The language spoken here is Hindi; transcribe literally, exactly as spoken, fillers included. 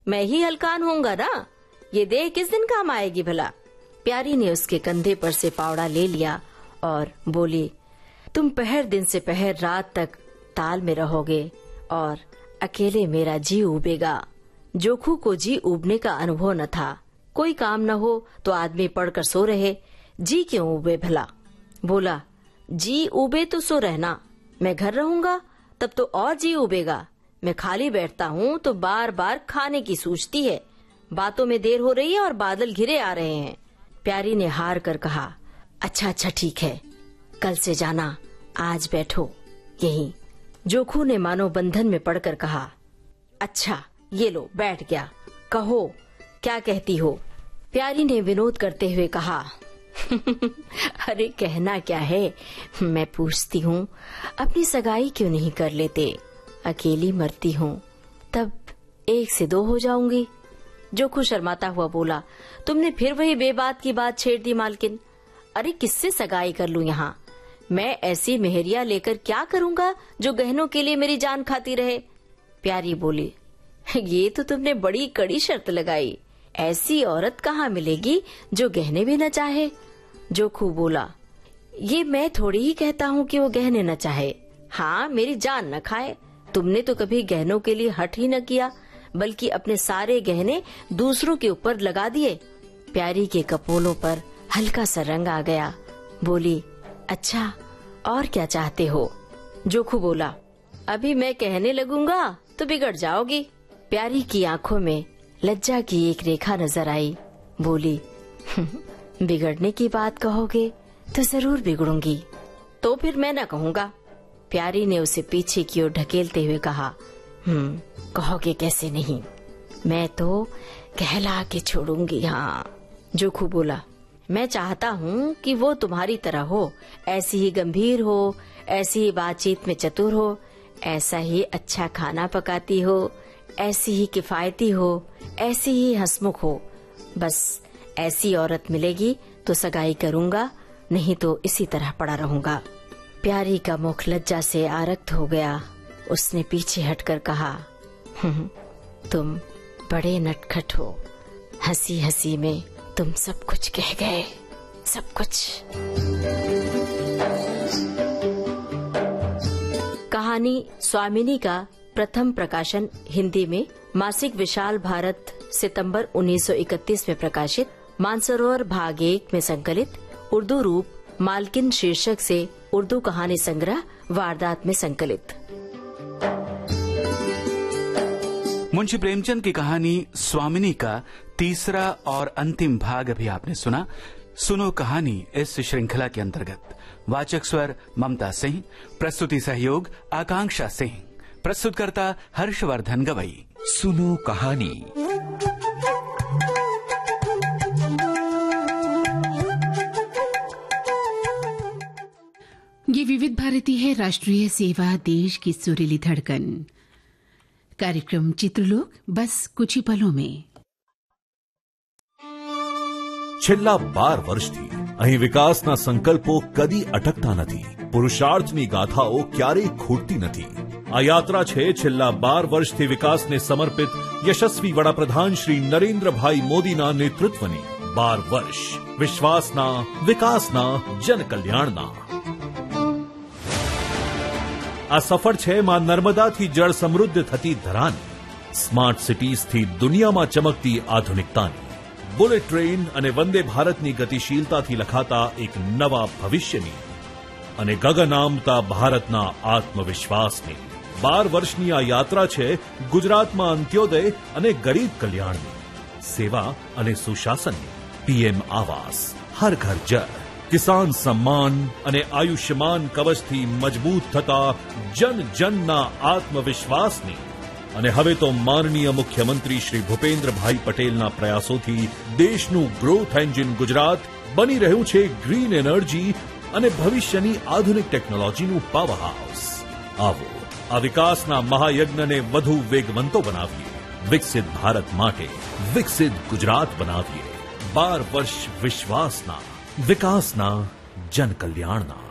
मैं ही हलकान होऊंगा ना, ये देह किस दिन काम आएगी भला। प्यारी ने उसके कंधे पर से पावड़ा ले लिया और बोली, तुम पहर दिन से पहर रात तक ताल में रहोगे और अकेले मेरा जी उबेगा। जोखू को जी उबने का अनुभव न था। कोई काम न हो तो आदमी पड़कर सो रहे, जी क्यों उबे भला। बोला, जी उबे तो सो रहना, मैं घर रहूंगा तब तो और जी उबेगा। मैं खाली बैठता हूँ तो बार बार खाने की सूझती है। बातों में देर हो रही है और बादल घिरे आ रहे हैं। प्यारी ने हार कर कहा, अच्छा अच्छा ठीक है, कल से जाना, आज बैठो यहीं। जोखू ने मानो बंधन में पड़कर कहा, अच्छा ये लो बैठ गया, कहो क्या कहती हो। प्यारी ने विनोद करते हुए कहा, अरे कहना क्या है, मैं पूछती हूँ अपनी सगाई क्यों नहीं कर लेते। अकेली मरती हूँ तब एक से दो हो जाऊंगी। जोखू शर्माता हुआ बोला, तुमने फिर वही बेबात की बात छेड़ दी मालकिन। अरे किससे सगाई कर लूं यहाँ, मैं ऐसी मेहरिया लेकर क्या करूँगा जो गहनों के लिए मेरी जान खाती रहे। प्यारी बोली, ये तो तुमने बड़ी कड़ी शर्त लगाई, ऐसी औरत कहाँ मिलेगी जो गहने भी न चाहे। जोखू बोला, ये मैं थोड़ी ही कहता हूँ कि वो गहने न चाहे, हाँ मेरी जान न खाए। तुमने तो कभी गहनों के लिए हट ही न किया, बल्कि अपने सारे गहने दूसरों के ऊपर लगा दिए। प्यारी के कपोलों पर हल्का सा रंग आ गया। बोली, अच्छा और क्या चाहते हो। जोखू बोला, अभी मैं कहने लगूंगा तो बिगड़ जाओगी। प्यारी की आंखों में लज्जा की एक रेखा नजर आई। बोली, बिगड़ने की बात कहोगे तो जरूर बिगड़ूंगी। तो फिर मैं न कहूँगा। प्यारी ने उसे पीछे की ओर ढकेलते हुए कहा, हम्म कहोगे कैसे नहीं, मैं तो कहला के छोड़ूंगी। हाँ। जोखू बोला, मैं चाहता हूँ कि वो तुम्हारी तरह हो, ऐसी ही गंभीर हो, ऐसी ही बातचीत में चतुर हो, ऐसा ही अच्छा खाना पकाती हो, ऐसी ही किफायती हो, ऐसी ही हंसमुख हो। बस ऐसी औरत मिलेगी तो सगाई करूँगा, नहीं तो इसी तरह पड़ा रहूँगा। प्यारी का मुख लज्जा से आरक्त हो गया। उसने पीछे हटकर कहा, तुम बड़े नटखट हो, हंसी हंसी में तुम सब कुछ कह गए, सब कुछ। कहानी स्वामिनी का प्रथम प्रकाशन हिंदी में मासिक विशाल भारत सितंबर उन्नीस सौ इकतीस में प्रकाशित, मानसरोवर भाग एक में संकलित, उर्दू रूप मालकिन शीर्षक से उर्दू कहानी संग्रह वारदात में संकलित। मुंशी प्रेमचंद की कहानी स्वामिनी का तीसरा और अंतिम भाग अभी आपने सुना। सुनो कहानी इस श्रृंखला के अंतर्गत। वाचक स्वर ममता सिंह, प्रस्तुति सहयोग आकांक्षा सिंह, प्रस्तुतकर्ता हर्षवर्धन गवई। सुनो कहानी। ये विविध भारती है, राष्ट्रीय सेवा, देश की सुरीली धड़कन। कार्यक्रम चित्रलोक बस कुछ ही पलों में। છેલ્લા બાર વર્ષથી અહીં વિકાસના સંકલ્પો કદી અટકતા નથી, પુરુષાર્થની ગાથાઓ ક્યારેય ખૂટતી નથી। આ યાત્રા છે છેલ્લા બાર વર્ષથી વિકાસને સમર્પિત યશસ્વી વડાપ્રધાન શ્રી નરેન્દ્રભાઈ મોદીના નેતૃત્વની। બાર વર્ષ વિશ્વાસના, વિકાસના, જનકલ્યાણના। આ સફર છે માં નર્મદાથી જળ સમૃદ્ધ થતી ધરાની, સ્માર્ટ સિટીઝથી દુનિયામાં ચમકતી આધુનિકતાની, बुलेट ट्रेन અને વંદે ભારતની ગતિશીલતાથી લખાતા એક નવા ભવિષ્યની અને ગગન આમતા ભારતના આત્મવિશ્વાસની। બાર વર્ષની આ યાત્રા છે ગુજરાતમાં અંત્યોદય અને ગરીબ કલ્યાણની, સેવા અને સુશાસનની। પીએમ આવાસ, હર ઘર જળ, કિસાન સમ્માન અને આયુષ્યમાન કવચથી મજબૂત થતા જન જનના આત્મવિશ્વાસની અને હવે તો માનનીય મુખ્યમંત્રી શ્રી ભૂપેન્દ્રભાઈ પટેલના પ્રયાસોથી દેશનું ગ્રોથ એન્જિન ગુજરાત બની રહ્યું છે ગ્રીન એનર્જી અને ભવિષ્યની આધુનિક ટેકનોલોજીનું પાવર હાઉસ। આવો આ વિકાસના મહાયજ્ઞને વધુ વેગવંતો બનાવીએ, વિકસિત ભારત માટે વિકસિત ગુજરાત બનાવીએ। બાર વર્ષ વિશ્વાસના, વિકાસના, જનકલ્યાણના।